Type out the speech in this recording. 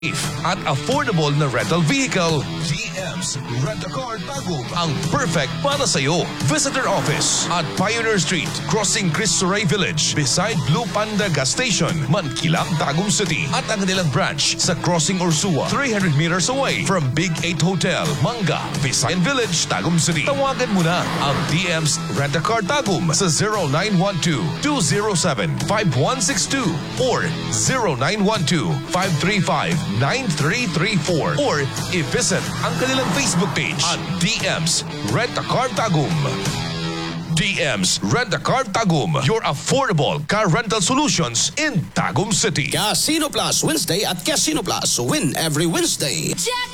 at affordable na rental vehicle, DM's Rent-A-Car Tagum ang perfect para sa iyo. Visit our office at Pioneer Street, crossing Cristo Rey Village, beside Blue Panda Gas Station, Mankilang, Tagum City. At ang kanilang branch sa Crossing Ursua, 300 meters away from Big 8 Hotel, Manga, Visayan Village, Tagum City. Tawagan mo na ang DM's Rent-A-Car Tagum sa 0912-207-5162 or 0912-535-9334 or i-visit ang kanilang Facebook page at DM's Rent-A-Car Tagum. DM's Rent-A-Car Tagum, your affordable car rental solutions in Tagum City. Casino Plus Wednesday at Casino Plus. Win every Wednesday.